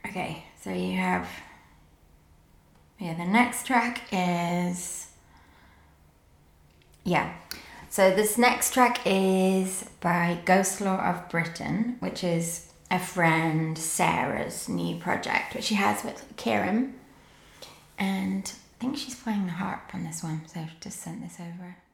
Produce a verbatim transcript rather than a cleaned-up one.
Okay, so you have, yeah, the next track is, yeah. So this next track is by Ghost Law of Britain, which is a friend Sarah's new project, which she has with Kieran. And I think she's playing the harp on this one, so I've just sent this over.